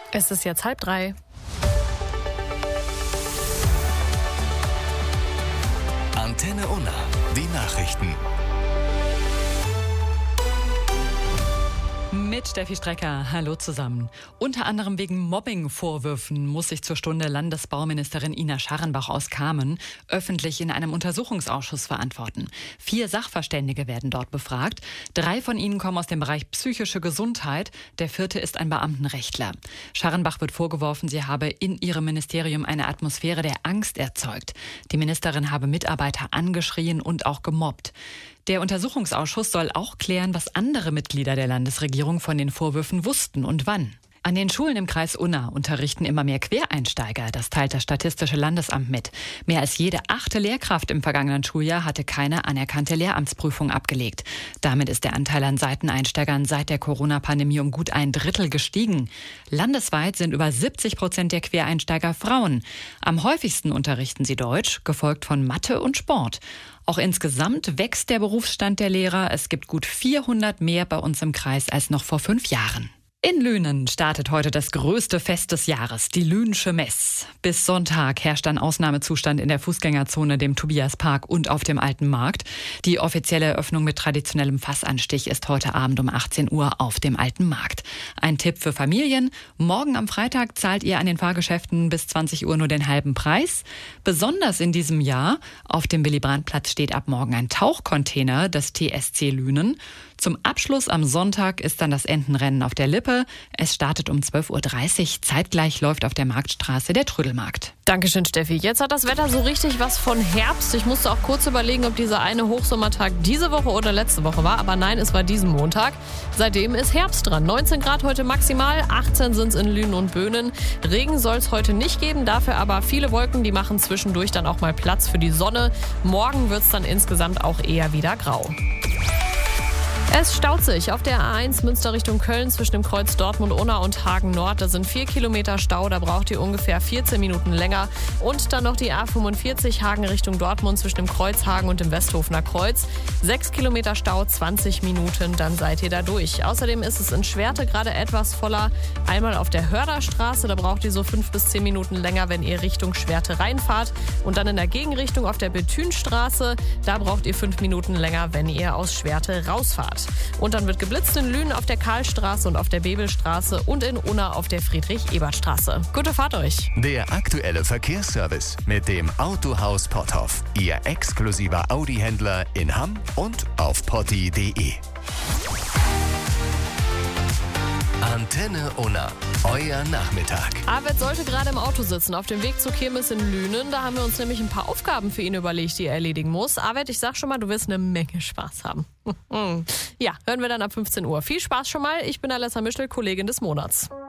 Es ist jetzt 2:30. Antenne Unna, die Nachrichten. Mit Steffi Strecker. Hallo zusammen. Unter anderem wegen Mobbing-Vorwürfen muss sich zur Stunde Landesbauministerin Ina Scharrenbach aus Kamen öffentlich in einem Untersuchungsausschuss verantworten. 4 Sachverständige werden dort befragt. 3 von ihnen kommen aus dem Bereich psychische Gesundheit. Der 4. ist ein Beamtenrechtler. Scharrenbach wird vorgeworfen, sie habe in ihrem Ministerium eine Atmosphäre der Angst erzeugt. Die Ministerin habe Mitarbeiter angeschrien und auch gemobbt. Der Untersuchungsausschuss soll auch klären, was andere Mitglieder der Landesregierung von den Vorwürfen wussten und wann. An den Schulen im Kreis Unna unterrichten immer mehr Quereinsteiger, das teilt das Statistische Landesamt mit. Mehr als jede 8. Lehrkraft im vergangenen Schuljahr hatte keine anerkannte Lehramtsprüfung abgelegt. Damit ist der Anteil an Seiteneinsteigern seit der Corona-Pandemie um gut 1/3 gestiegen. Landesweit sind über 70% der Quereinsteiger Frauen. Am häufigsten unterrichten sie Deutsch, gefolgt von Mathe und Sport. Auch insgesamt wächst der Berufsstand der Lehrer. Es gibt gut 400 mehr bei uns im Kreis als noch vor 5 Jahren. In Lünen startet heute das größte Fest des Jahres, die Lünsche Mess. Bis Sonntag herrscht ein Ausnahmezustand in der Fußgängerzone, dem Tobiaspark und auf dem Alten Markt. Die offizielle Eröffnung mit traditionellem Fassanstich ist heute Abend um 18 Uhr auf dem Alten Markt. Ein Tipp für Familien: Morgen am Freitag zahlt ihr an den Fahrgeschäften bis 20 Uhr nur den halben Preis. Besonders in diesem Jahr: Auf dem Willy-Brandt-Platz steht ab morgen ein Tauchcontainer des TSC Lünen. Zum Abschluss am Sonntag ist dann das Entenrennen auf der Lippe. Es startet um 12:30 Uhr. Zeitgleich läuft auf der Marktstraße der Trödelmarkt. Dankeschön, Steffi. Jetzt hat das Wetter so richtig was von Herbst. Ich musste auch kurz überlegen, ob dieser eine Hochsommertag diese Woche oder letzte Woche war. Aber nein, es war diesen Montag. Seitdem ist Herbst dran. 19 Grad heute maximal, 18 sind es in Lünen und Böhnen. Regen soll es heute nicht geben, dafür aber viele Wolken, die machen zwischendurch dann auch mal Platz für die Sonne. Morgen wird es dann insgesamt auch eher wieder grau. Es staut sich auf der A1 Münster Richtung Köln zwischen dem Kreuz Dortmund-Unna und Hagen-Nord. Da sind 4 Kilometer Stau, da braucht ihr ungefähr 14 Minuten länger. Und dann noch die A45 Hagen Richtung Dortmund zwischen dem Kreuz Hagen und dem Westhofener Kreuz. 6 Kilometer Stau, 20 Minuten, dann seid ihr da durch. Außerdem ist es in Schwerte gerade etwas voller. Einmal auf der Hörderstraße, da braucht ihr so 5 bis 10 Minuten länger, wenn ihr Richtung Schwerte reinfahrt. Und dann in der Gegenrichtung auf der Bethünstraße, da braucht ihr 5 Minuten länger, wenn ihr aus Schwerte rausfahrt. Und dann wird geblitzt in Lünen auf der Karlstraße und auf der Bebelstraße und in Unna auf der Friedrich-Ebert-Straße. Gute Fahrt euch! Der aktuelle Verkehrsservice mit dem Autohaus Potthoff. Ihr exklusiver Audi-Händler in Hamm und auf potti.de. Antenne Unna, euer Nachmittag. Arvid sollte gerade im Auto sitzen, auf dem Weg zur Kirmes in Lünen. Da haben wir uns nämlich ein paar Aufgaben für ihn überlegt, die er erledigen muss. Arvid, ich sag schon mal, du wirst eine Menge Spaß haben. Ja, hören wir dann ab 15 Uhr. Viel Spaß schon mal. Ich bin Alessa Mischel, Kollegin des Monats.